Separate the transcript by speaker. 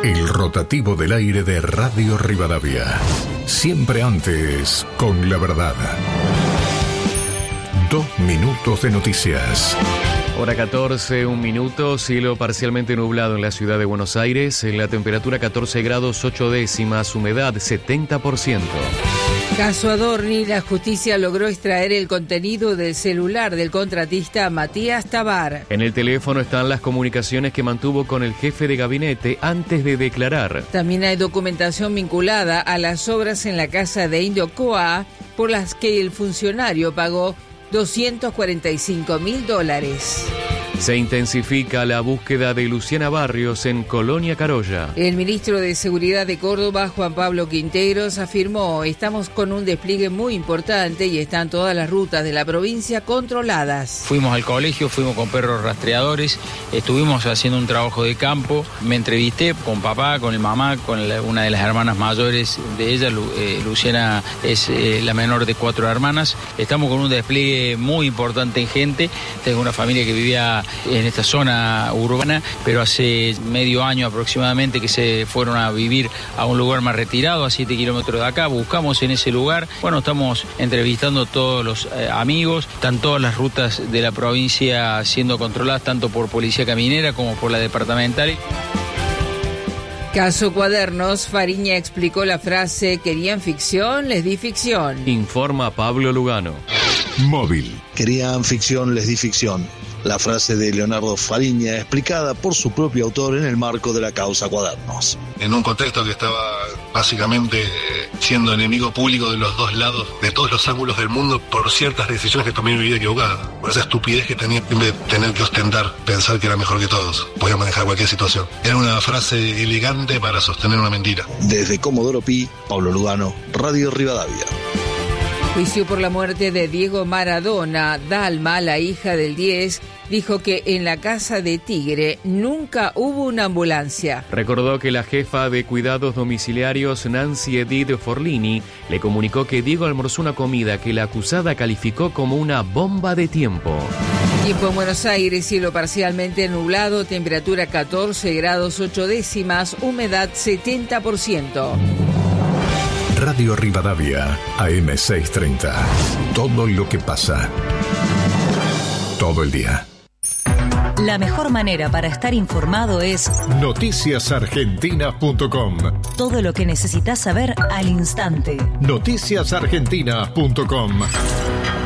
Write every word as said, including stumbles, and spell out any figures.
Speaker 1: El rotativo del aire de Radio Rivadavia. Siempre antes, con la verdad. Dos minutos de noticias.
Speaker 2: Hora catorce, un minuto, cielo parcialmente nublado en la ciudad de Buenos Aires, en la temperatura catorce grados ocho décimas, humedad setenta por ciento.
Speaker 3: Caso Adorni, la justicia logró extraer el contenido del celular del contratista Matías Tabar.
Speaker 2: En el teléfono están las comunicaciones que mantuvo con el jefe de gabinete antes de declarar.
Speaker 3: También hay documentación vinculada a las obras en la casa de Indio Coa, por las que el funcionario pagó doscientos cuarenta y cinco mil dólares.
Speaker 2: Se intensifica la búsqueda de Luciana Barrios en Colonia Carolla.
Speaker 3: El ministro de Seguridad de Córdoba, Juan Pablo Quinteros, afirmó: estamos con un despliegue muy importante y están todas las rutas de la provincia controladas.
Speaker 4: Fuimos al colegio, fuimos con perros rastreadores, estuvimos haciendo un trabajo de campo, me entrevisté con papá, con el mamá, con la, una de las hermanas mayores de ella, Lu, eh, Luciana es eh, la menor de cuatro hermanas. Estamos con un despliegue muy importante en gente. Tengo una familia que vivía en esta zona urbana, pero hace medio año aproximadamente que se fueron a vivir a un lugar más retirado, a siete kilómetros de acá. Buscamos en ese lugar, bueno, estamos entrevistando a todos los eh, amigos, están todas las rutas de la provincia siendo controladas tanto por Policía Caminera como por la departamental.
Speaker 3: Caso Cuadernos, Fariña explicó la frase: querían ficción, les di ficción.
Speaker 2: Informa Pablo Lugano.
Speaker 1: Móvil.
Speaker 5: Querían ficción, les di ficción. La frase de Leonardo Fariña, explicada por su propio autor en el marco de la causa Cuadernos.
Speaker 6: En un contexto que estaba básicamente eh, siendo enemigo público de los dos lados, de todos los ángulos del mundo, por ciertas decisiones que tomé en mi vida equivocada, por esa estupidez que tenía de tener que ostentar, pensar que era mejor que todos, podía manejar cualquier situación. Era una frase elegante para sostener una mentira.
Speaker 5: Desde Comodoro Pi, Pablo Lugano, Radio Rivadavia.
Speaker 3: Juicio por la muerte de Diego Maradona. Dalma, la hija del diez, dijo que en la casa de Tigre nunca hubo una ambulancia.
Speaker 2: Recordó que la jefa de cuidados domiciliarios, Nancy Edith Forlini, le comunicó que Diego almorzó una comida que la acusada calificó como una bomba de tiempo.
Speaker 3: Tiempo en Buenos Aires, cielo parcialmente nublado, temperatura catorce grados ocho décimas, humedad setenta por ciento.
Speaker 1: Radio Rivadavia, A M seiscientos treinta. Todo lo que pasa. Todo el día.
Speaker 7: La mejor manera para estar informado es
Speaker 1: noticias argentinas punto com.
Speaker 7: Todo lo que necesitas saber al instante.
Speaker 1: noticias argentinas punto com.